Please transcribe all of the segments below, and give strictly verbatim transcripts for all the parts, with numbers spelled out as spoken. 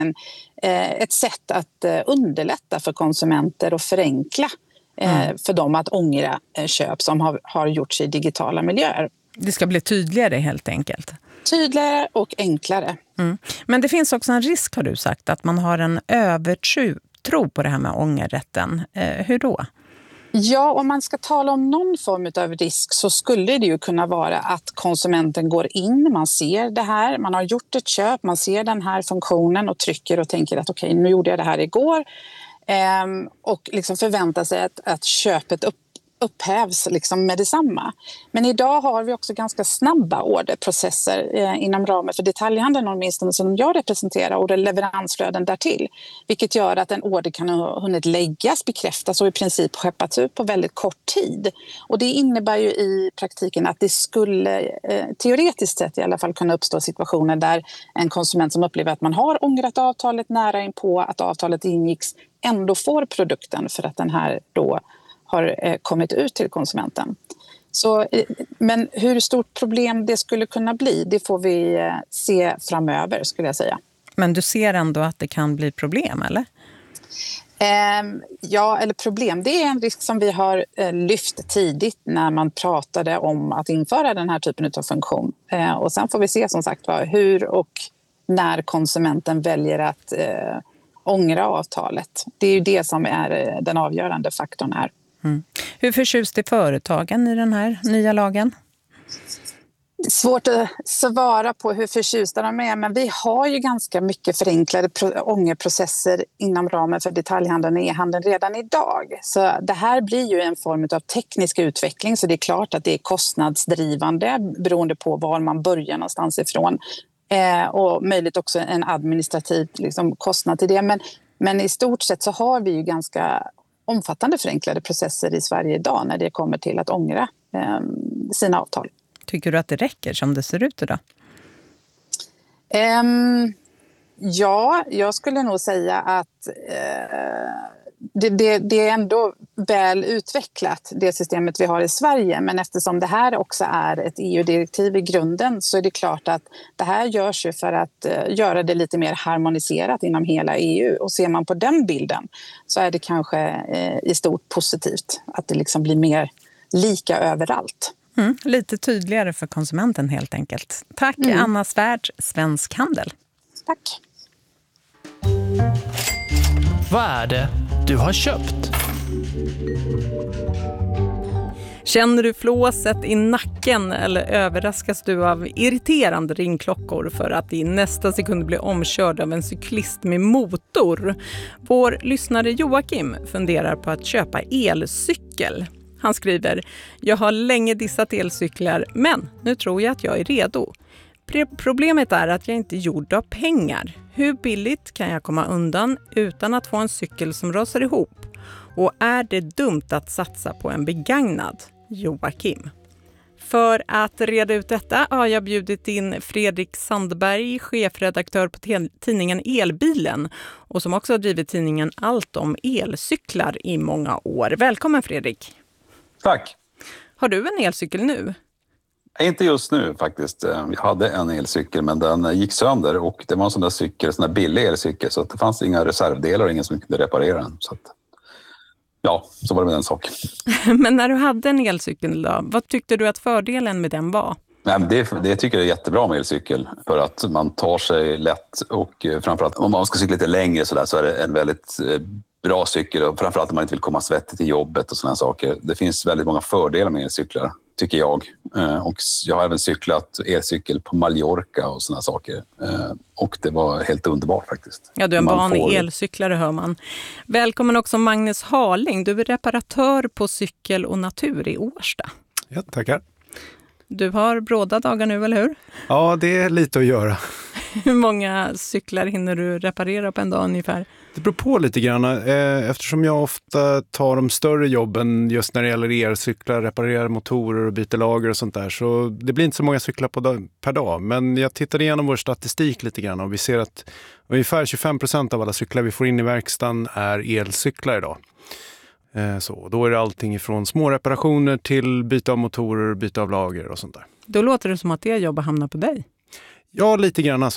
eh, ett sätt att eh, underlätta för konsumenter och förenkla eh, mm. för dem att ångra eh, köp som har, har gjorts i digitala miljöer. Det ska bli tydligare helt enkelt. Tydligare och enklare. Mm. Men det finns också en risk, har du sagt, att man har en övertro på det här med ångerrätten. Eh, hur då? Ja, om man ska tala om någon form av risk så skulle det ju kunna vara att konsumenten går in, man ser det här, man har gjort ett köp, man ser den här funktionen och trycker och tänker att okej, nu gjorde jag det här igår eh, och liksom förväntar sig att, att köpet upp upphävs liksom med detsamma. Men idag har vi också ganska snabba orderprocesser eh, inom ramen för detaljhandeln, åtminstone som jag representerar, och leveransflöden därtill. Vilket gör att en order kan ha hunnit läggas, bekräftas och i princip skeppats ut på väldigt kort tid. Och det innebär ju i praktiken att det skulle eh, teoretiskt sett i alla fall kunna uppstå situationer där en konsument som upplever att man har ångrat avtalet nära in på att avtalet ingicks ändå får produkten för att den här då har eh, kommit ut till konsumenten. Så, eh, men hur stort problem det skulle kunna bli, det får vi eh, se framöver, skulle jag säga. Men du ser ändå att det kan bli problem, eller? Eh, ja, eller problem. Det är en risk som vi har eh, lyft tidigt när man pratade om att införa den här typen av funktion. Eh, och sen får vi se som sagt vad, hur och när konsumenten väljer att eh, ångra avtalet. Det är ju det som är eh, den avgörande faktorn här. Mm. Hur förtjust är företagen i den här nya lagen? Svårt att svara på hur förtjusta de är, men vi har ju ganska mycket förenklade ångerprocesser inom ramen för detaljhandeln och e-handeln redan idag. Så det här blir ju en form av teknisk utveckling, så det är klart att det är kostnadsdrivande beroende på var man börjar någonstans ifrån. Eh, och möjligt också en administrativ liksom, kostnad till det. Men, men i stort sett så har vi ju ganska omfattande förenklade processer i Sverige idag när det kommer till att ångra eh, sina avtal. Tycker du att det räcker som det ser ut idag? Um, ja, jag skulle nog säga att uh, det, det, det är ändå väl utvecklat, det systemet vi har i Sverige. Men eftersom det här också är ett E U-direktiv i grunden så är det klart att det här görs ju för att uh, göra det lite mer harmoniserat inom hela E U. Och ser man på den bilden så är det kanske uh, i stort positivt att det liksom blir mer lika överallt. Mm, lite tydligare för konsumenten helt enkelt. Tack mm. Anna Svärd, Svensk Handel. Tack. Vad är det du har köpt? Känner du flåset i nacken eller överraskas du av irriterande ringklockor för att i nästa sekund bli omkörd av en cyklist med motor? Vår lyssnare Joakim funderar på att köpa elcykel. Han skriver, jag har länge dissat elcyklar men nu tror jag att jag är redo. Problemet är att jag inte är gjord av pengar. Hur billigt kan jag komma undan utan att få en cykel som rasar ihop? Och är det dumt att satsa på en begagnad? Joakim. För att reda ut detta har jag bjudit in Fredrik Sandberg, chefredaktör på t- tidningen Elbilen och som också har drivit tidningen Allt om elcyklar i många år. Välkommen Fredrik. Tack. Har du en elcykel nu? Inte just nu faktiskt. Jag hade en elcykel men den gick sönder och det var en sån där cykel, sån där billig elcykel så att det fanns inga reservdelar och ingen som kunde reparera den. Så att, ja, så var det med den saken. Men när du hade en elcykel då, vad tyckte du att fördelen med den var? Nej, men det, det tycker jag är jättebra med elcykel för att man tar sig lätt och framförallt om man ska cykla lite längre så, där, så är det en väldigt bra cykel och framförallt om man inte vill komma svettigt till jobbet och sådana saker. Det finns väldigt många fördelar med elcyklar tycker jag. Och jag har även cyklat elcykel på Mallorca och sådana saker. Och det var helt underbart faktiskt. Ja, du är en van får... elcyklare hör man. Välkommen också Magnus Harling. Du är reparatör på Cykel och Natur i Årsta. Ja, tackar. Du har bråda dagar nu, eller hur? Ja, det är lite att göra. Hur många cyklar hinner du reparera på en dag ungefär? Det beror på lite grann. Eftersom jag ofta tar de större jobben just när det gäller elcyklar, reparerar motorer och byter lager och sånt där. Så det blir inte så många cyklar på dag, per dag. Men jag tittade igenom vår statistik lite grann och vi ser att ungefär tjugofem procent av alla cyklar vi får in i verkstaden är elcyklar idag. Så då är det allting ifrån små reparationer till byte av motorer, byte av lager och sånt där. Då låter det som att det jobb hamnar på dig. Ja, lite grann alltså.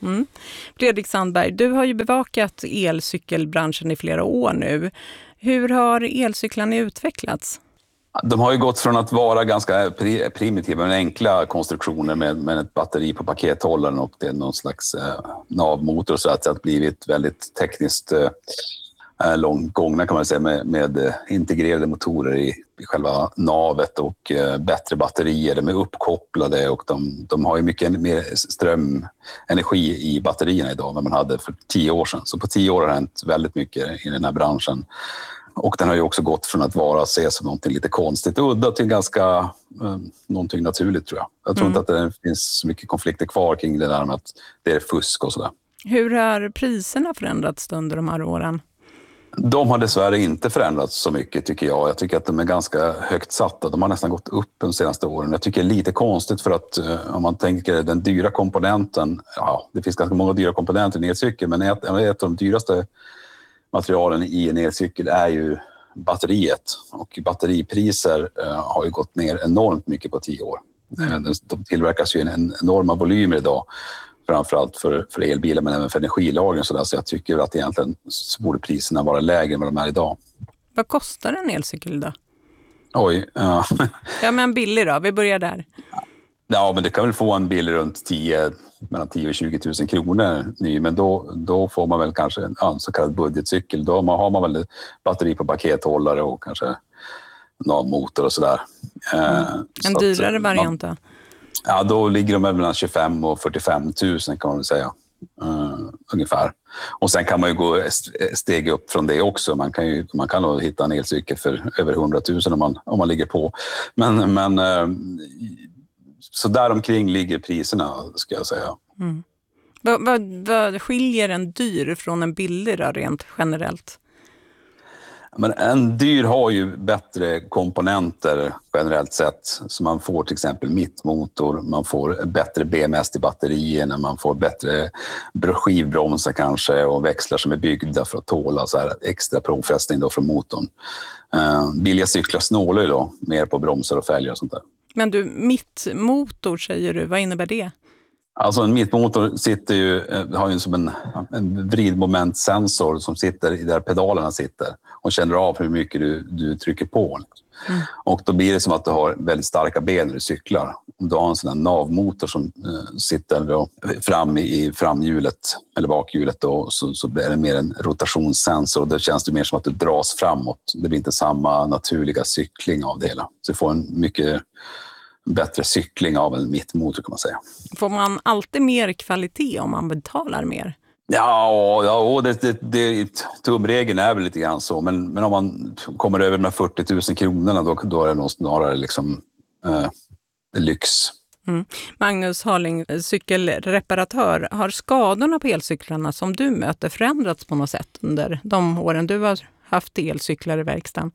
Mm. Fredrik Sandberg, du har ju bevakat elcykelbranschen i flera år nu. Hur har elcyklarna utvecklats? De har ju gått från att vara ganska primitiva, men enkla konstruktioner med, med ett batteri på pakethållaren och det är någon slags eh, navmotor, så att det har blivit väldigt tekniskt eh, långt gångna kan man säga, med, med integrerade motorer i, i själva navet och eh, bättre batterier. De är uppkopplade och de, de har ju mycket mer strömenergi i batterierna idag än man hade för tio år sedan. Så på tio år har det hänt väldigt mycket i den här branschen. Och den har ju också gått från att vara ses som någonting lite konstigt och udda till ganska eh, någonting naturligt, tror jag. Jag tror mm. inte att det finns så mycket konflikter kvar kring det där med att det är fusk och sådär. Hur har priserna förändrats under de här åren? De har dessvärre inte förändrats så mycket, tycker jag. Jag tycker att de är ganska högt satta. De har nästan gått upp de senaste åren. Jag tycker det är lite konstigt för att eh, om man tänker den dyra komponenten, ja, det finns ganska många dyra komponenter i en elcykel, men ett, ett av de dyraste materialen i en elcykel är ju batteriet, och batteripriser eh, har ju gått ner enormt mycket på tio år. Mm. De tillverkas ju en enorma volymer idag, framförallt för, för elbilar men även för energilagring, så, där, så jag tycker att egentligen så borde priserna vara lägre än vad de är idag. Vad kostar en elcykel då? Oj. Ja, ja men billig då, vi börjar där. Ja, men det kan väl få en bil runt tio, mellan tio och tjugo tusen kronor ny, men då, då får man väl kanske en ja, så kallad budgetcykel. Då har man väl batteri på pakethållare och kanske någon motor och sådär. Mm. En dyrare att, variant då? Ja, då ligger de mellan tjugofem och fyrtiofem tusen kan man väl säga. Uh, ungefär. Och sen kan man ju gå steg upp från det också. Man kan ju man kan nog hitta en elcykel för över hundra tusen om man, om man ligger på. Men, men uh, så där omkring ligger priserna, ska jag säga. Mm. Vad, vad, vad skiljer en dyr från en billig då, rent generellt? Men en dyr har ju bättre komponenter generellt sett. Så man får till exempel mittmotor, man får bättre B M S till batterierna, man får bättre skivbromsar kanske och växlar som är byggda för att tåla så här extra påfrestning då från motorn. Uh, billiga cyklar snålar ju då mer på bromsar och fälgar och sånt där. Men du, mittmotor säger du, vad innebär det? Alltså en mittmotor sitter ju, har ju som en, en vridmomentsensor som sitter där pedalerna sitter och känner av hur mycket du, du trycker på. Mm. Och då blir det som att du har väldigt starka ben när du cyklar. Om du har en sån här navmotor som uh, sitter då fram i framhjulet eller bakhjulet då, så, så blir det mer en rotationssensor och då känns det mer som att du dras framåt. Det blir inte samma naturliga cykling av det hela. Så du får en mycket bättre cykling av en mittmotor kan man säga. Får man alltid mer kvalitet om man betalar mer? Ja, ja det, det, det, tumregeln är väl lite grann så. Men, men om man kommer över de fyrtio tusen kronorna då, då är det nog snarare liksom, eh, lyx. Mm. Magnus Harling, cykelreparatör. Har skadorna på elcyklarna som du möter förändrats på något sätt under de åren du har haft elcyklar i verkstaden?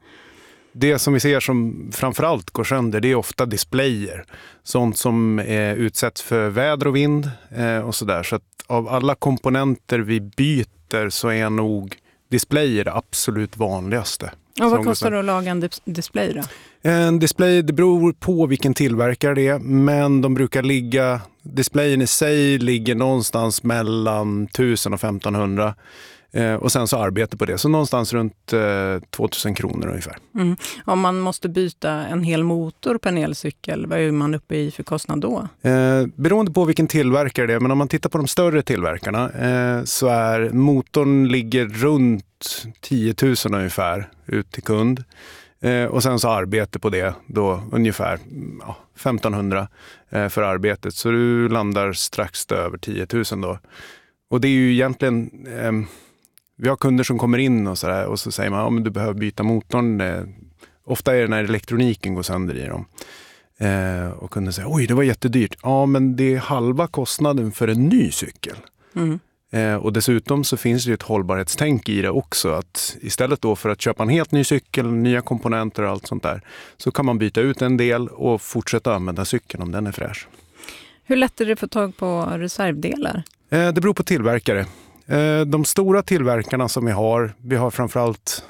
Det som vi ser som framförallt går sönder, det är ofta displayer. Sånt som eh, utsätts för väder och vind eh, och sådär. Så att av alla komponenter vi byter så är nog displayer det absolut vanligaste. Och vad kostar det att laga en display då? En display, det beror på vilken tillverkare det är. Men de brukar ligga, displayen i sig ligger någonstans mellan tusen och femtonhundra. Eh, och sen så arbete på det. Så någonstans runt eh, tvåtusen kronor ungefär. Mm. Om man måste byta en hel motor på en elcykel, vad är man uppe i för kostnad då? Eh, beroende på vilken tillverkare det är. Men om man tittar på de större tillverkarna eh, så är motorn ligger runt tio tusen ungefär ut till kund. Eh, och sen så arbete på det då ungefär ja, femtonhundra eh, för arbetet. Så du landar strax över tio tusen då. Och det är ju egentligen... Eh, Vi har kunder som kommer in och så, där, och så säger man att ja, du behöver byta motorn. Eh, ofta är det när elektroniken går sönder i dem. Eh, och kunden säger oj det var jättedyrt. Ja men det är halva kostnaden för en ny cykel. Mm. Eh, och dessutom så finns det ju ett hållbarhetstänk i det också. Att istället då för att köpa en helt ny cykel, nya komponenter och allt sånt där. Så kan man byta ut en del och fortsätta använda cykeln om den är fräsch. Hur lätt är det att få tag på reservdelar? Eh, det beror på tillverkare. De stora tillverkarna som vi har, vi har framförallt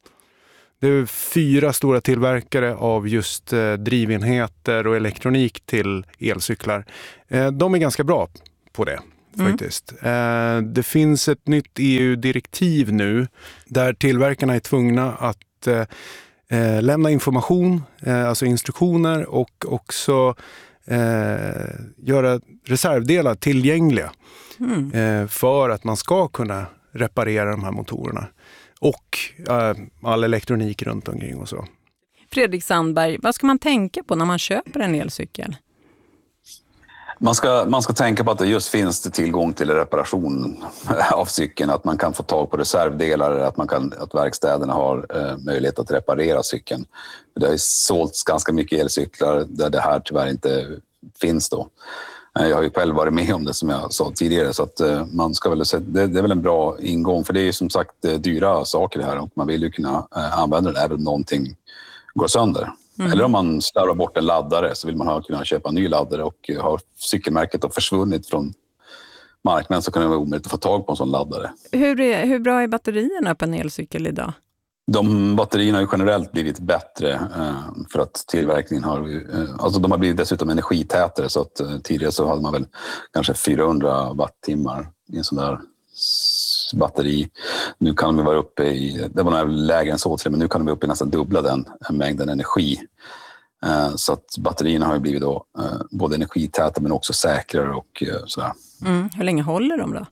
det är fyra stora tillverkare av just drivenheter och elektronik till elcyklar. De är ganska bra på det. Mm. Faktiskt. Eh, det finns ett nytt E U-direktiv nu där tillverkarna är tvungna att eh, lämna information, eh, alltså instruktioner och också eh, göra reservdelar tillgängliga mm. eh, för att man ska kunna reparera de här motorerna och eh, all elektronik runt omkring och så. Fredrik Sandberg, vad ska man tänka på när man köper en elcykel? Man ska, man ska tänka på att det just finns det tillgång till reparation av cykeln, att man kan få tag på reservdelar, att, man kan, att verkstäderna har eh, möjlighet att reparera cykeln. Det har ju sålts ganska mycket elcyklar där det här tyvärr inte finns då. Jag har ju själv varit med om det som jag sa tidigare, så att eh, man ska väl se, det, det är väl en bra ingång, för det är ju som sagt dyra saker det här och man vill ju kunna eh, använda det även om någonting går sönder. Mm. Eller om man slarvar bort en laddare så vill man ha, kunna köpa en ny laddare, och har cykelmärket då försvunnit från marknaden så kan det vara omöjligt att få tag på en sån laddare. Hur, är, hur bra är batterierna på en elcykel idag? De batterierna har ju generellt blivit bättre eh, för att tillverkningen har, eh, alltså de har blivit dessutom energitätare, så att eh, tidigare så hade man väl kanske fyrahundra wattimmar i en sån där batteri. Nu kan de vara uppe i, det var nog lägre än så till, men nu kan de vara uppe i nästan dubbla den mängden energi. Eh, så att batterierna har ju blivit då eh, både energitäta men också säkrare och eh, sådär. Mm. Hur länge håller de då?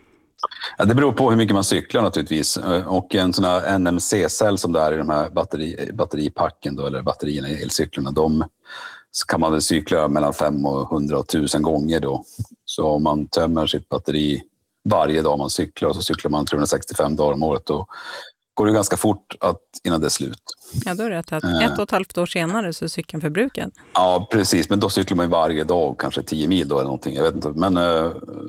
Ja, det beror på hur mycket man cyklar naturligtvis, och en sån här N M C-cell som det är i de här batteri, batteripacken då, eller batterierna i elcyklarna, de kan man väl cykla mellan fem och hundra och tusen gånger då. Så om man tömmer sitt batteri varje dag man cyklar, och så cyklar man trehundrasextiofem dagar om året, då går det ganska fort att, innan det är slut. Ja, då är det att ett och ett halvt år senare så är cykeln förbrukad. Ja, precis, men då cyklar man varje dag, kanske tio mil då eller någonting, jag vet inte, men uh,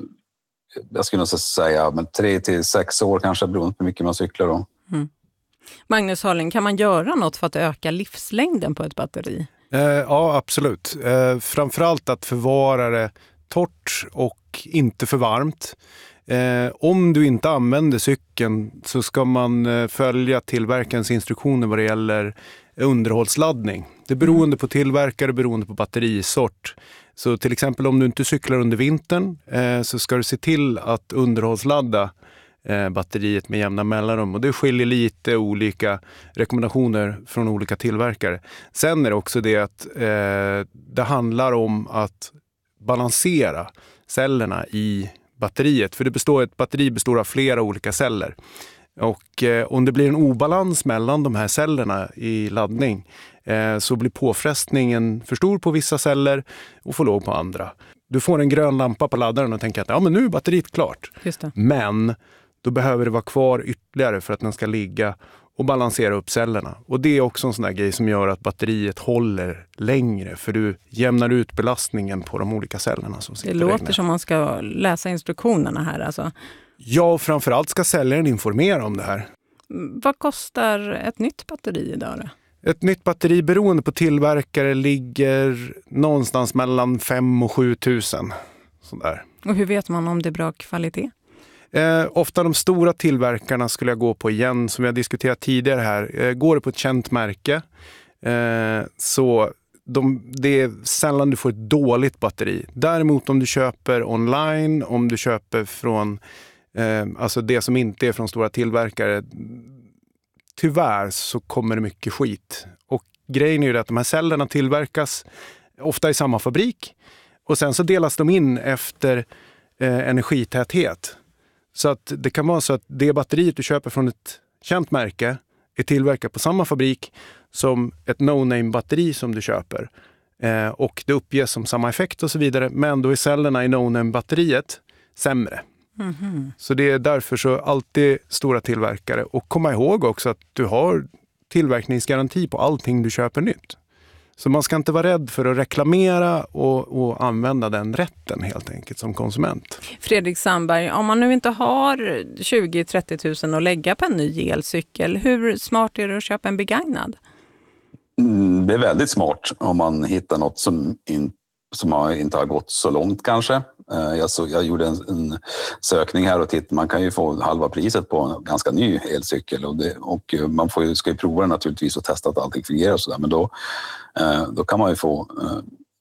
jag skulle nog säga men tre till sex år kanske, beroende på hur mycket man cyklar då. Mm. Magnus Harling, kan man göra något för att öka livslängden på ett batteri? Eh, ja, absolut. Eh, framförallt att förvara det torrt och inte för varmt. Eh, om du inte använder cykeln så ska man eh, följa tillverkarens instruktioner vad det gäller underhållsladdning. Det är beroende på tillverkare, beroende på batterisort. Så till exempel om du inte cyklar under vintern eh, så ska du se till att underhållsladda eh, batteriet med jämna mellanrum. Och det skiljer lite olika rekommendationer från olika tillverkare. Sen är det också det att eh, det handlar om att balansera cellerna i batteriet. För det består, ett batteri består av flera olika celler. Och eh, om det blir en obalans mellan de här cellerna i laddning eh, så blir påfrestningen för stor på vissa celler och för låg på andra. Du får en grön lampa på laddaren och tänker att ja, men nu är batteriet klart. Just det. Men då behöver det vara kvar ytterligare för att den ska ligga och balansera upp cellerna. Och det är också en sån där grej som gör att batteriet håller längre, för du jämnar ut belastningen på de olika cellerna som sitter. Det låter som man ska läsa instruktionerna här alltså. Ja, och framförallt ska säljaren informera om det här. Vad kostar ett nytt batteri idag då? Ett nytt batteri beroende på tillverkare ligger någonstans mellan fem och sju tusen. Sådär. Och hur vet man om det är bra kvalitet? Eh, ofta de stora tillverkarna skulle jag gå på igen, som vi har diskuterat tidigare här. Eh, går det på ett känt märke eh, så de, det är sällan du får ett dåligt batteri. Däremot om du köper online, om du köper från eh, alltså det som inte är från stora tillverkare, tyvärr så kommer det mycket skit. Och grejen är ju att de här cellerna tillverkas ofta i samma fabrik och sen så delas de in efter eh, energitäthet. Så att det kan vara så att det batteriet du köper från ett känt märke är tillverkat på samma fabrik som ett no-name-batteri som du köper. Eh, och det uppges som samma effekt och så vidare, men då är cellerna i no-name-batteriet sämre. Mm-hmm. Så det är därför så alltid stora tillverkare. Och komma ihåg också att du har tillverkningsgaranti på allting du köper nytt. Så man ska inte vara rädd för att reklamera och, och använda den rätten helt enkelt som konsument. Fredrik Sandberg, om man nu inte har tjugo till trettio tusen att lägga på en ny elcykel, hur smart är det att köpa en begagnad? Mm, det är väldigt smart om man hittar något som, in, som har, inte har gått så långt kanske. Jag, så, jag gjorde en, en sökning här och tittade, man kan ju få halva priset på en ganska ny elcykel och, det, och man får ju, ska ju prova den naturligtvis och testa att allting fungerar och sådär, men då, då kan man ju få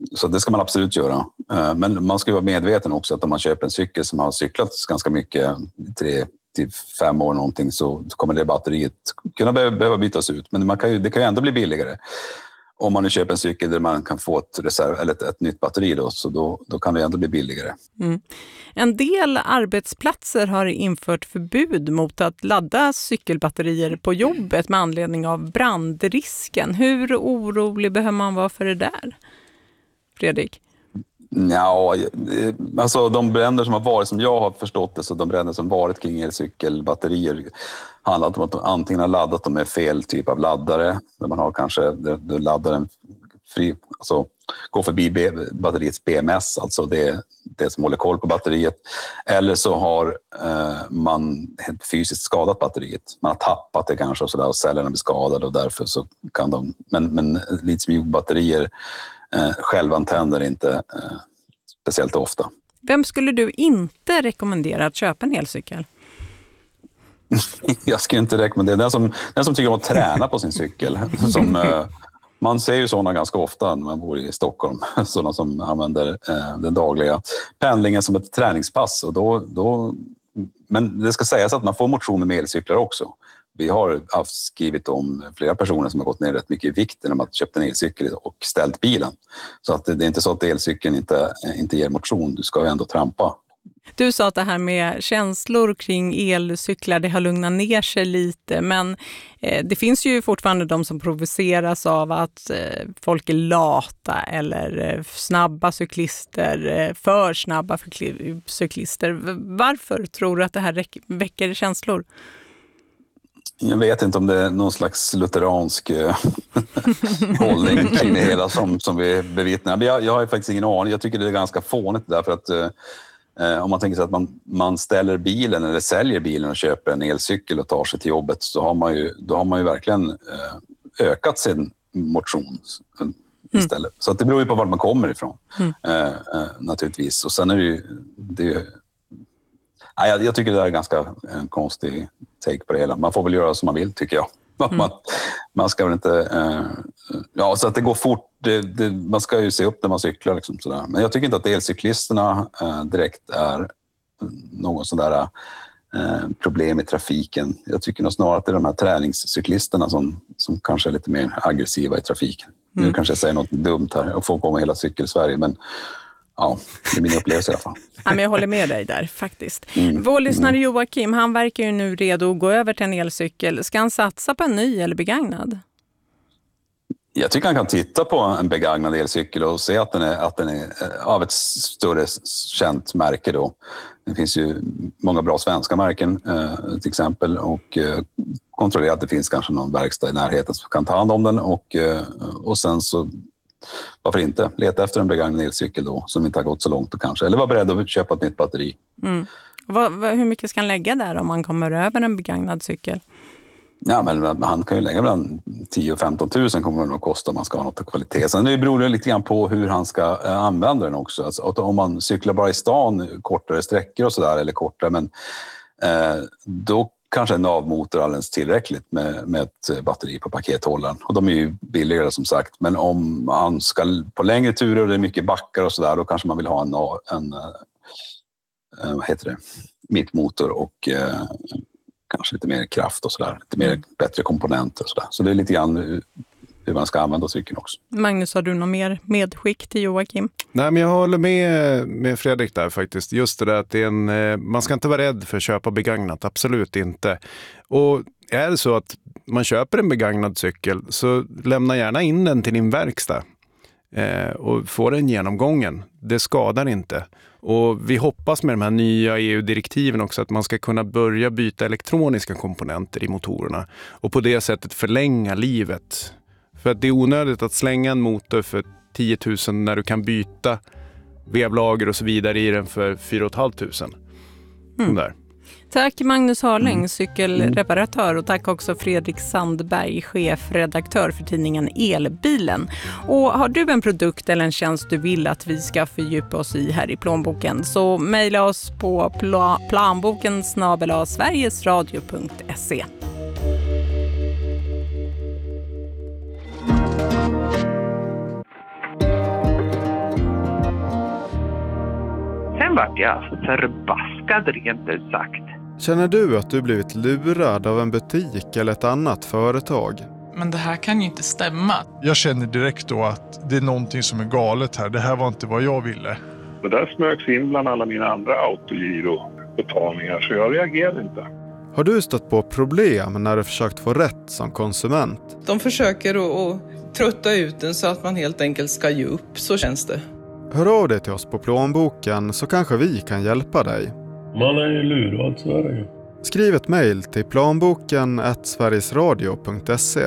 Så det ska man absolut göra. Men man ska vara medveten också att om man köper en cykel som har cyklat ganska mycket, tre till fem år någonting, så kommer det batteriet kunna behöva bytas ut. Men man kan ju, det kan ju ändå bli billigare. Om man nu köper en cykel där man kan få ett, reserv, eller ett, ett nytt batteri då, så då, då kan det ändå bli billigare. Mm. En del arbetsplatser har infört förbud mot att ladda cykelbatterier på jobbet med anledning av brandrisken. Hur orolig behöver man vara för det där, Fredrik? Ja, alltså de bränder som har varit, som jag har förstått det, så de bränder som varit kring elcykelbatterier handlar om att de antingen har laddat dem med fel typ av laddare, där man har kanske, du laddar en fri, alltså går förbi B, batteriets B M S, alltså det, det som håller koll på batteriet, eller så har eh, man fysiskt skadat batteriet, man har tappat det kanske och sådär, och cellerna blir skadade och därför så kan de, men, men litiumjonbatterier Eh, självantänder inte eh, speciellt ofta. Vem skulle du inte rekommendera att köpa en elcykel? Jag skulle inte rekommendera den som, den som tycker om att träna på sin cykel. Som, eh, man ser ju sådana ganska ofta när man bor i Stockholm. Sådana som använder eh, den dagliga pendlingen som ett träningspass. Och då, då, men det ska sägas att man får motion med elcyklar också. Vi har skrivit om flera personer som har gått ner rätt mycket i vikt när de har köpt en elcykel och ställt bilen. Så att det är inte så att elcykeln inte, inte ger motion, du ska ju ändå trampa. Du sa att det här med känslor kring elcyklar, det har lugnat ner sig lite, men eh, det finns ju fortfarande de som provoceras av att eh, folk är lata eller eh, snabba cyklister, eh, för snabba cyklister. Varför tror du att det här väcker känslor? Jag vet inte om det är någon slags lutheransk hållning kring det hela som, som vi bevittnar. Jag, jag har faktiskt ingen aning. Jag tycker det är ganska fånigt därför att eh, om man tänker sig att man, man ställer bilen eller säljer bilen och köper en elcykel och tar sig till jobbet, så har man ju, då har man ju verkligen eh, ökat sin motion istället. Mm. Så att det beror ju på var man kommer ifrån mm. eh, eh, naturligtvis. Och sen är det ju... Det är ju Nej, jag, jag tycker det är ganska en konstig take på det hela. Man får väl göra som man vill, tycker jag. Mm. Man, man ska väl inte... Eh, ja, så att det går fort. Det, det, man ska ju se upp när man cyklar. Liksom, sådär. Men jag tycker inte att elcyklisterna eh, direkt är någon sån där eh, problem i trafiken. Jag tycker nog snarare att det är de här träningscyklisterna som, som kanske är lite mer aggressiva i trafiken. Mm. Nu kanske jag säger något dumt här och får komma hela cykel-Sverige, men... Ja, det är min upplevelse i alla fall. Ja, men jag håller med dig där faktiskt. Mm. Vår lyssnare Joakim, han verkar ju nu redo att gå över till en elcykel. Ska han satsa på en ny eller begagnad? Jag tycker han kan titta på en begagnad elcykel och se att den är, att den är av ett större känt märke då. Det finns ju många bra svenska märken eh, till exempel, och eh, kontrollera att det finns kanske någon verkstad i närheten som kan ta hand om den, och, eh, och sen så varför inte leta efter en begagnad elcykel då som inte har gått så långt och kanske, eller var beredd att köpa ett nytt batteri. Mm. Vad, vad, hur mycket ska han lägga där om man kommer över en begagnad cykel? Ja, men han kan ju lägga mellan tio och femton tusen kommer det nog kosta om man ska ha något av kvalitet. Sen det beror det lite grann på hur han ska äh, använda den också. Alltså, om man cyklar bara i stan kortare sträckor och sådär, eller kortare, men äh, då kanske en navmotor är alldeles tillräckligt med, med ett batteri på pakethållaren. Och de är ju billigare som sagt. Men om man ska på längre turer och det är mycket backar och sådär, då kanske man vill ha en, en, en vad heter det, mittmotor och eh, kanske lite mer kraft och sådär. Lite mer bättre komponenter och sådär. Så det är lite grann hur man ska använda cykeln också. Magnus, har du något mer medskick till Joakim? Nej, men jag håller med, med Fredrik där faktiskt. Just det där att det är en, man ska inte vara rädd för att köpa begagnat, absolut inte. Och är det så att man köper en begagnad cykel, så lämna gärna in den till din verkstad eh, och få den genomgången. Det skadar inte. Och vi hoppas med de här nya E U-direktiven också att man ska kunna börja byta elektroniska komponenter i motorerna och på det sättet förlänga livet. För att det är onödigt att slänga en motor för tio tusen när du kan byta vevlager och så vidare i den för fyra tusen fem hundra. Mm. Där. Tack Magnus Harling, mm. cykelreparatör, och tack också Fredrik Sandberg, chefredaktör för tidningen Elbilen. Och har du en produkt eller en tjänst du vill att vi ska fördjupa oss i här i plånboken, så mejla oss på pla- planboken snabel-a sverigesradio punkt se. sen vart jag alltså förbaskad rent ut sagt. Känner du att du blivit lurad av en butik eller ett annat företag? Men det här kan ju inte stämma. Jag känner direkt då att det är någonting som är galet här. Det här var inte vad jag ville. Det där smögs in bland alla mina andra autogirobetalningar, så jag reagerade inte. Har du stött på problem när du försökt få rätt som konsument? De försöker att, att trötta ut den så att man helt enkelt ska ge upp, så känns det. Hör av dig till oss på Plånboken så kanske vi kan hjälpa dig. Man är ju lurad, så är det ju. Skriv ett mejl till planboken at sverigesradio punkt se.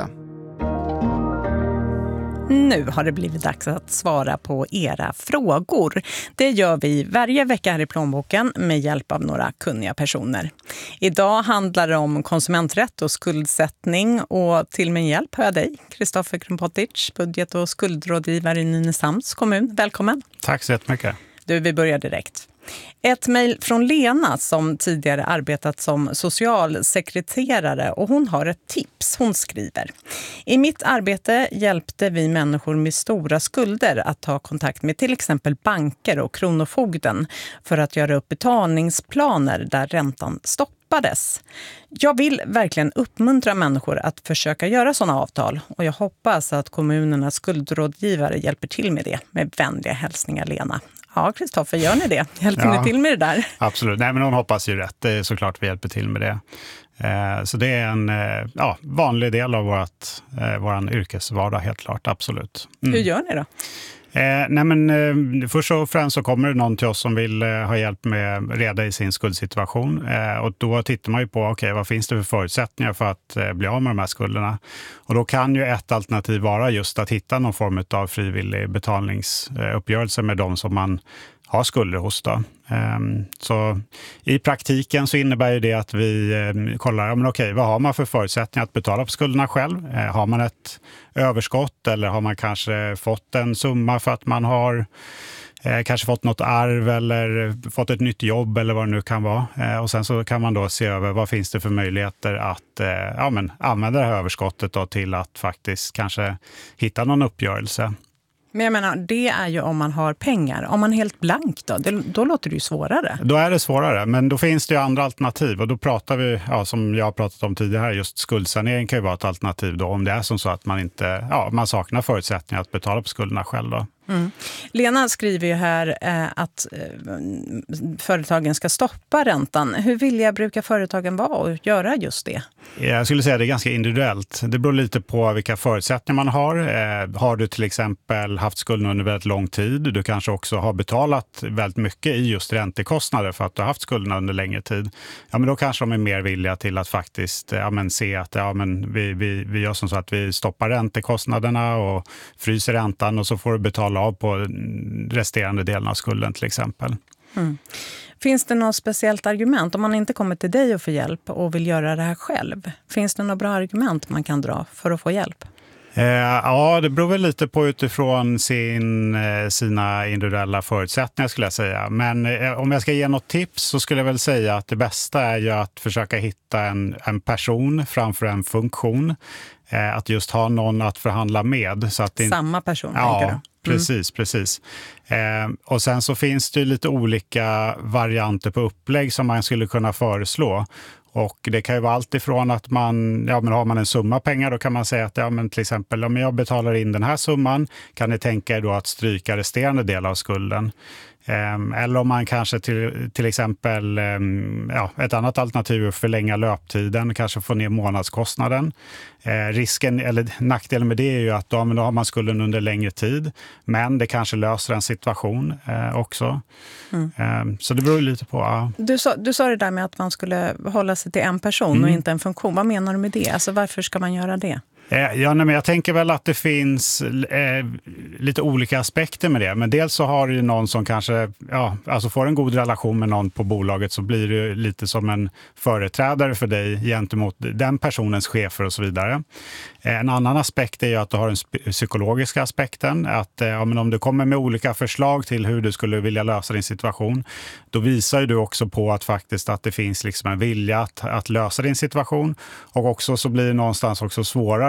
Nu har det blivit dags att svara på era frågor. Det gör vi varje vecka här i Plånboken med hjälp av några kunniga personer. Idag handlar det om konsumenträtt och skuldsättning, och till min hjälp har jag dig, Kristoffer Krumpotich, budget- och skuldrådgivare i Nynäshamns kommun. Välkommen. Tack så jättemycket. Du, vi börjar direkt. Ett mejl från Lena som tidigare arbetat som socialsekreterare, och hon har ett tips. Hon skriver: I mitt arbete hjälpte vi människor med stora skulder att ta kontakt med till exempel banker och kronofogden för att göra upp betalningsplaner där räntan stoppades. Jag vill verkligen uppmuntra människor att försöka göra sådana avtal, och jag hoppas att kommunernas skuldrådgivare hjälper till med det. Med vänliga hälsningar, Lena. Ja, Kristoffer, gör ni det? Hjälper ja, ni till med det där? Absolut. Nej, men hon hoppas ju rätt. Det är såklart vi hjälper till med det. Eh, så det är en eh, ja, vanlig del av vårt, eh, våran yrkesvardag, helt klart. Absolut. Mm. Hur gör ni då? Eh, nej men, eh, först och främst så kommer det någon till oss som vill eh, ha hjälp med reda i sin skuldsituation. Eh, och då tittar man ju på, okej, okay, vad finns det för förutsättningar för att eh, bli av med de här skulderna? Och då kan ju ett alternativ vara just att hitta någon form av frivillig betalningsuppgörelse med de som man har skulder hos då. Um, så i praktiken så innebär ju det att vi um, kollar, ja, men okej, vad har man för förutsättningar att betala på skulderna själv? Uh, har man ett överskott, eller har man kanske fått en summa för att man har uh, kanske fått något arv eller fått ett nytt jobb eller vad det nu kan vara. Uh, och sen så kan man då se över vad finns det för möjligheter att uh, ja, men använda det här överskottet då till att faktiskt kanske hitta någon uppgörelse. Men jag menar, det är ju om man har pengar. Om man är helt blank då, det, då låter det ju svårare. Då är det svårare, men då finns det ju andra alternativ. Och då pratar vi, ja, som jag har pratat om tidigare, just skuldsanering kan ju vara ett alternativ då. Om det är som så att man inte, ja, man saknar förutsättningar att betala på skulderna själv då. Mm. Lena skriver ju här eh, att eh, företagen ska stoppa räntan. Hur villiga brukar företagen vara att göra just det? Jag skulle säga att det är ganska individuellt. Det beror lite på vilka förutsättningar man har. Eh, har du till exempel haft skulden under väldigt lång tid, du kanske också har betalat väldigt mycket i just räntekostnader för att du har haft skulderna under längre tid. Ja, men då kanske de är mer villiga till att faktiskt ja, men se att ja, men vi, vi, vi gör som så att vi stoppar räntekostnaderna och fryser räntan, och så får du betala av på resterande delen av skulden till exempel. Mm. Finns det något speciellt argument om man inte kommer till dig och får hjälp och vill göra det här själv? Finns det några bra argument man kan dra för att få hjälp? Eh, ja, det beror väl lite på utifrån sin, eh, sina individuella förutsättningar skulle jag säga. Men eh, om jag ska ge något tips så skulle jag väl säga att det bästa är ju att försöka hitta en, en person framför en funktion. Eh, att just ha någon att förhandla med. Så att det, samma person, ja, tänker du? Precis, precis. Eh, och sen så finns det ju lite olika varianter på upplägg som man skulle kunna föreslå. Och det kan ju vara allt ifrån att man, ja men har man en summa pengar då kan man säga att ja men till exempel om jag betalar in den här summan kan ni tänka er då att stryka resterande del av skulden. Eller om man kanske till, till exempel, ja, ett annat alternativ är att förlänga löptiden, kanske få ner månadskostnaden. Eh, risken, eller nackdelen med det är ju att då, då har man skulden under längre tid, men det kanske löser en situation eh, också. Mm. Eh, så det beror lite på. Ja. Du sa, du sa det där med att man skulle hålla sig till en person mm. och inte en funktion. Vad menar du med det? Alltså varför ska man göra det? Ja, nej, men jag tänker väl att det finns eh, lite olika aspekter med det. Men dels så har du någon som kanske ja, alltså får en god relation med någon på bolaget, så blir det lite som en företrädare för dig gentemot den personens chefer och så vidare. En annan aspekt är ju att du har den psykologiska aspekten. Att ja, men om du kommer med olika förslag till hur du skulle vilja lösa din situation, då visar ju du också på att faktiskt att det finns liksom en vilja att, att lösa din situation. Och också så blir det någonstans också svårare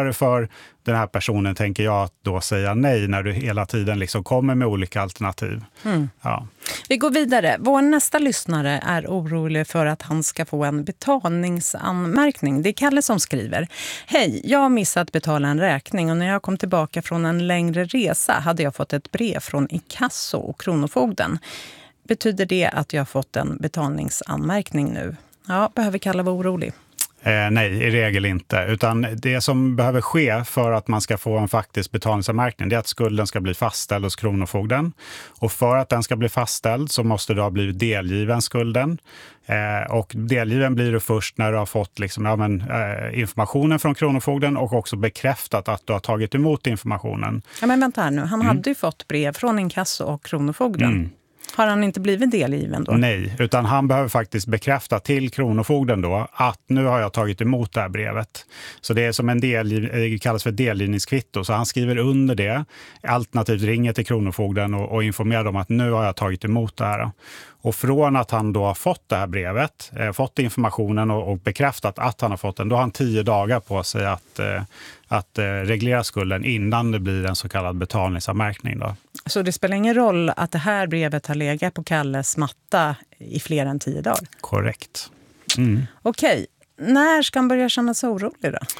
svårare för den här personen, tänker jag, att då säga nej när du hela tiden liksom kommer med olika alternativ. Mm. Ja. Vi går vidare. Vår nästa lyssnare är orolig för att han ska få en betalningsanmärkning. Det är Kalle som skriver. Hej, jag har missat betala en räkning och när jag kom tillbaka från en längre resa hade jag fått ett brev från Inkasso och Kronofogden. Betyder det att jag har fått en betalningsanmärkning nu? Ja, behöver Kalle vara orolig? Eh, nej, i regel inte. Utan det som behöver ske för att man ska få en faktisk betalningsanmärkning, det är att skulden ska bli fastställd hos Kronofogden. Och för att den ska bli fastställd så måste du ha blivit delgiven skulden. Eh, och delgiven blir du först när du har fått liksom, ja, men, eh, informationen från Kronofogden och också bekräftat att du har tagit emot informationen. Ja, men vänta här nu. Han Mm. hade ju fått brev från Inkasso och Kronofogden. Mm. Har han inte blivit delgiven då? Nej, utan han behöver faktiskt bekräfta till Kronofogden då att nu har jag tagit emot det här brevet. Så det är som en del, det kallas för delgivningskvitto. Så han skriver under det, alternativt ringer till Kronofogden och, och informerar dem att nu har jag tagit emot det här. Och från att han då har fått det här brevet, eh, fått informationen och, och bekräftat att han har fått den, då har han tio dagar på sig att, eh, att eh, reglera skulden innan det blir en så kallad betalningsanmärkning då. Så det spelar ingen roll att det här brevet har legat på Kalles matta i fler än tio dagar? Korrekt. Mm. Okej, när ska han börja känna sig orolig då?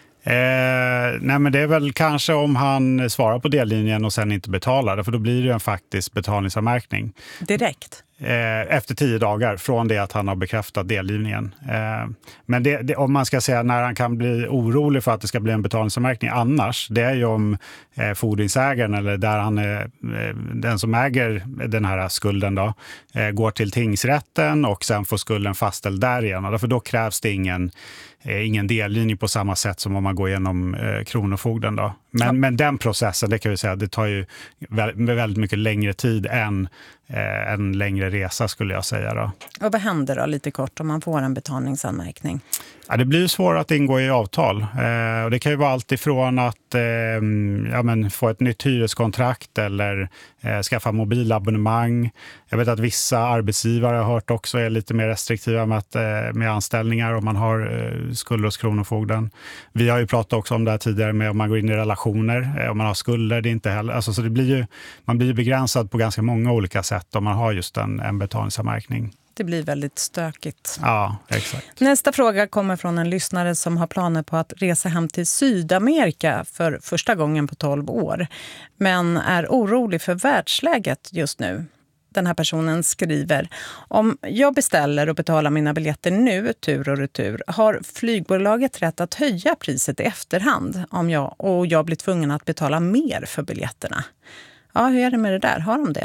Eh, nej men det är väl kanske om han svarar på dellinjen och sen inte betalar det, för då blir det en faktisk betalningsanmärkning. Direkt? Eh, efter tio dagar från det att han har bekräftat delgivningen. Eh, men det, det, om man ska säga när han kan bli orolig för att det ska bli en betalningsanmärkning annars, det är ju om eh, fordringsägaren eller där han är, eh, den som äger den här skulden då, eh, går till tingsrätten och sen får skulden fastställd där igen. Därför då krävs det ingen ingen delgivning på samma sätt som om man går igenom eh, Kronofogden då. Men, ja. men den processen, det kan vi säga, det tar ju väldigt, väldigt mycket längre tid än eh, en längre resa skulle jag säga då. Och vad händer då lite kort om man får en betalningsanmärkning? Ja, det blir svårt att ingå i avtal. Eh, och det kan ju vara allt ifrån att eh, ja, men få ett nytt hyreskontrakt eller eh, skaffa mobilabonnemang. Jag vet att vissa arbetsgivare har hört också är lite mer restriktiva med, att, eh, med anställningar om man har eh, skulder hos Kronofogden. Vi har ju pratat också om det här tidigare med om man går in i relationer, eh, om man har skulder, det är inte heller. Alltså, så det blir ju, man blir ju begränsad på ganska många olika sätt om man har just en, en betalningsanmärkning. Det blir väldigt stökigt. Ja, exakt. Nästa fråga kommer från en lyssnare som har planer på att resa hem till Sydamerika för första gången på tolv år. Men är orolig för världsläget just nu. Den här personen skriver: om jag beställer och betalar mina biljetter nu, tur och retur, har flygbolaget rätt att höja priset i efterhand om jag, och jag blir tvungen att betala mer för biljetterna? Ja, hur är det med det där? Har de det?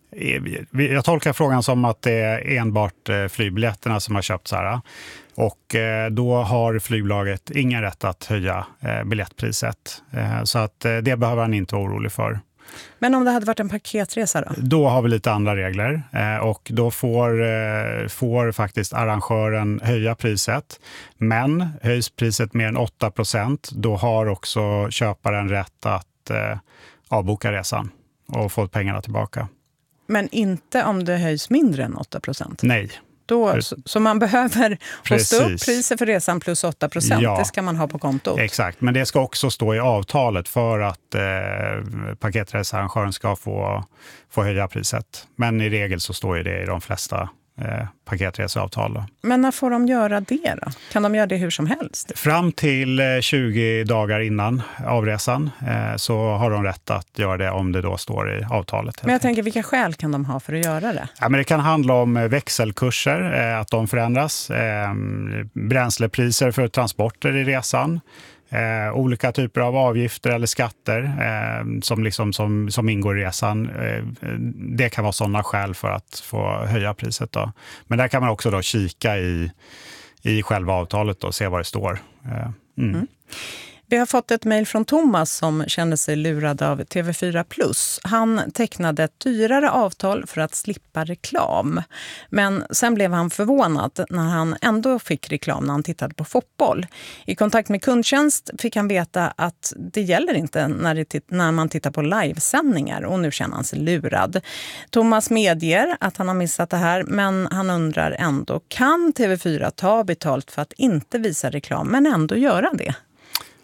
Jag tolkar frågan som att det är enbart flygbiljetterna som har köpt så här. Och då har flygbolaget ingen rätt att höja biljettpriset. Så att det behöver han inte vara orolig för. Men om det hade varit en paketresa då? Då har vi lite andra regler och då får, får faktiskt arrangören höja priset. Men höjs priset mer än åtta procent, då har också köparen rätt att avboka resan och få pengarna tillbaka. Men inte om det höjs mindre än åtta procent? Nej. Då, så, så man behöver hosta upp priset för resan plus åtta procent, ja, det ska man ha på kontot? Exakt, men det ska också stå i avtalet för att eh, paketresearrangören ska få, få höja priset. Men i regel så står ju det i de flesta eh, paketreseavtal då. Men när får de göra det då? Kan de göra det hur som helst? Fram till tjugo dagar innan avresan eh, så har de rätt att göra det om det då står i avtalet. Men jag tänker, vilka skäl kan de ha för att göra det? Ja, men det kan handla om växelkurser, eh, att de förändras, eh, bränslepriser för transporter i resan, Eh, olika typer av avgifter eller skatter eh, som, liksom, som, som ingår i resan. Eh, det kan vara sådana skäl för att få höja priset då. Men där kan man också då kika i, i själva avtalet och se vad det står. Eh, mm. Mm. Vi har fått ett mejl från Thomas som kände sig lurad av T V fyra plus. Han tecknade ett dyrare avtal för att slippa reklam. Men sen blev han förvånad när han ändå fick reklam när han tittade på fotboll. I kontakt med kundtjänst fick han veta att det gäller inte när, det, när man tittar på livesändningar, och nu känner han sig lurad. Thomas medger att han har missat det här, men han undrar ändå, kan T V fyra ta betalt för att inte visa reklam men ändå göra det?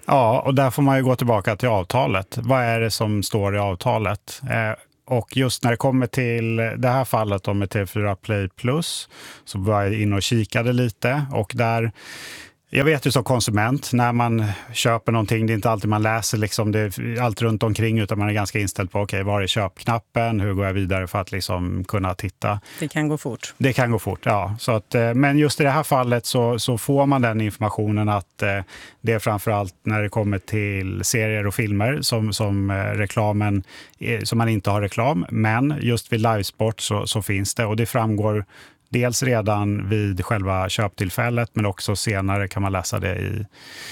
Ja, och där får man ju gå tillbaka till avtalet. Vad är det som står i avtalet? Eh, och just när det kommer till det här fallet om med T V fyra Play Plus så var jag in och kikade lite och där... Jag vet ju som konsument, när man köper någonting, det är inte alltid man läser liksom det, allt runt omkring utan man är ganska inställd på okej, okay, var är köpknappen, hur går jag vidare för att liksom kunna titta. Det kan gå fort. Det kan gå fort, ja. Så att, men just i det här fallet så, så får man den informationen att eh, det är framförallt när det kommer till serier och filmer som, som eh, reklamen, eh, som man inte har reklam, men just vid livesport så, så finns det och det framgår dels redan vid själva köptillfället men också senare kan man läsa det i,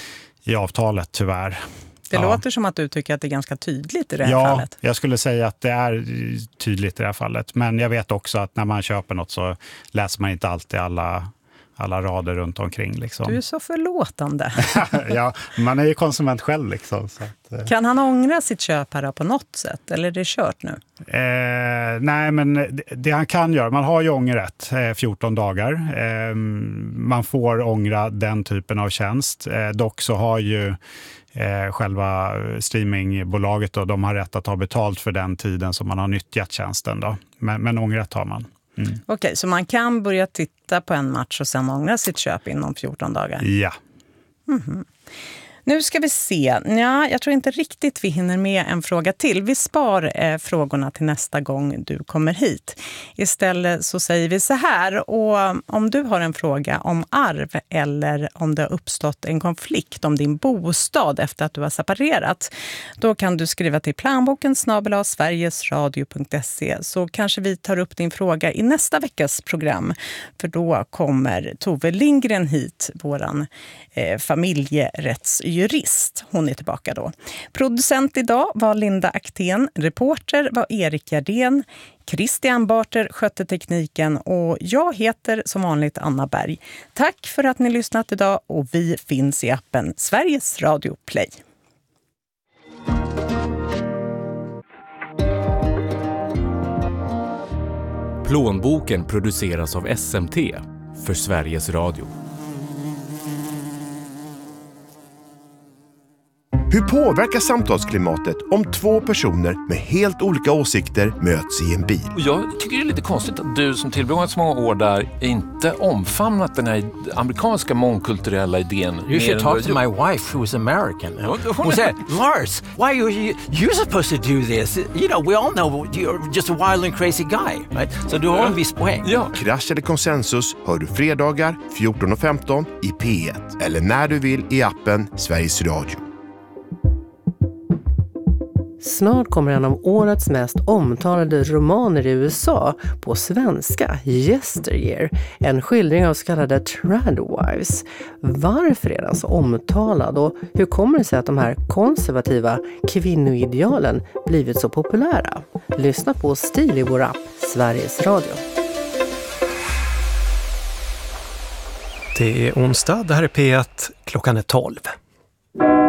i avtalet tyvärr. Det ja. låter som att du tycker att det är ganska tydligt i det här ja, fallet. Ja, jag skulle säga att det är tydligt i det här fallet. Men jag vet också att när man köper något så läser man inte alltid alla, alla rader runt omkring. Liksom. Du är så förlåtande. Ja, man är ju konsument själv. Liksom, så att, kan han ångra sitt köp här på något sätt? Eller är det kört nu? Eh, nej, men det, det han kan göra, man har ju ångerrätt eh, fjorton dagar. Eh, man får ångra den typen av tjänst. Eh, dock så har ju eh, själva streamingbolaget och de har rätt att ta betalt för den tiden som man har nyttjat tjänsten. Då. Men, men ångerrätt har man. Mm. Okej, okay, så man kan börja titta på en match och sen ångra sitt köp inom fjorton dagar? Ja. Mm-hmm. Nu ska vi se. Ja, jag tror inte riktigt vi hinner med en fråga till. Vi spar eh, frågorna till nästa gång du kommer hit. Istället så säger vi så här. Och om du har en fråga om arv eller om det har uppstått en konflikt om din bostad efter att du har separerat, då kan du skriva till planboken snabel-a sverigesradio punkt se så kanske vi tar upp din fråga i nästa veckas program. För då kommer Tove Lindgren hit, våran eh, familjerättsjurist. Hon är tillbaka då. Producent idag var Linda Aktén, reporter var Erik Gardén, Christian Barter skötte tekniken och jag heter som vanligt Anna Berg. Tack för att ni lyssnat idag och vi finns i appen Sveriges Radio Play. Plånboken produceras av S M T för Sveriges Radio. Hur påverkar samtalsklimatet om två personer med helt olika åsikter möts i en bil? Jag tycker det är lite konstigt att du som tillbringat så många år där inte omfamnat den här amerikanska mångkulturella idén. You should talk to my wife who is American. Hon säger, Lars, why are you, you're supposed to do this? You know, we all know you're just a wild and crazy guy. Right? Så du har en viss poäng. Ja. Krasch eller konsensus hör du fredagar fjorton och femton i P ett. Eller när du vill i appen Sveriges Radio. Snart kommer en av årets mest omtalade romaner i U S A på svenska, Yesteryear, en skildring av så kallade tradwives. Varför är den så omtalad och hur kommer det sig att de här konservativa kvinnoidealen blivit så populära? Lyssna på Stil i vår app, Sveriges Radio. Det är onsdag, det här är P ett, klockan är tolv.